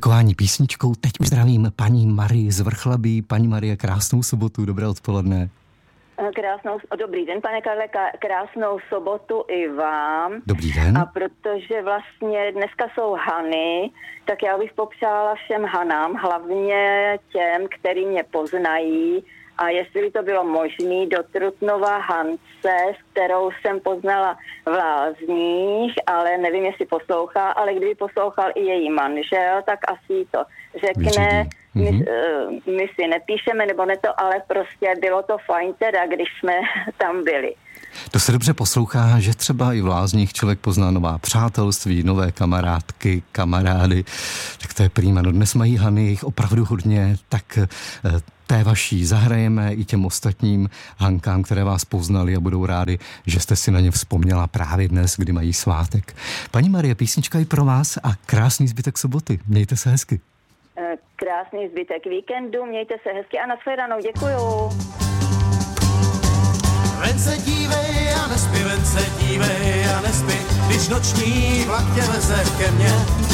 poděkování písničkou. Teď už zdravím paní Marii z Vrchlabí. Paní Marie, krásnou sobotu, dobré odpoledne. Dobrý den, pane Karle, krásnou sobotu i vám. Dobrý den. A protože vlastně dneska jsou Hany, tak já bych popřála všem Hanám, hlavně těm, který mě poznají. A jestli by to bylo možné, do Trutnova Hance, s kterou jsem poznala v Lázních, ale nevím, jestli poslouchá, ale kdyby poslouchal i její manžel, tak asi to řekne. My si nepíšeme, nebo ne to, ale prostě bylo to fajn teda, když jsme tam byli. To se dobře poslouchá, že třeba i v Lázních člověk pozná nová přátelství, nové kamarádky, kamarády, tak to je prýma. No dnes mají Hany jich opravdu hodně, tak té vaší zahrajeme i těm ostatním Hankám, které vás poznali a budou rádi, že jste si na ně vzpomněla právě dnes, kdy mají svátek. Paní Marie, písnička i pro vás a krásný zbytek soboty. Mějte se hezky. Krásný zbytek víkendu, mějte se hezky a nashledanou, děkuju. Ven se dívej a nespí, ven se dívej a nespí, když noční vlak tě veze ke mně.